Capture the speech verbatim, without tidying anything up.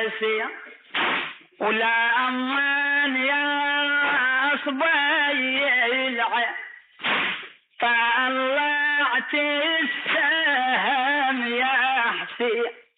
يصير ولا أمان يا صبيع طلعت السهم يا حسين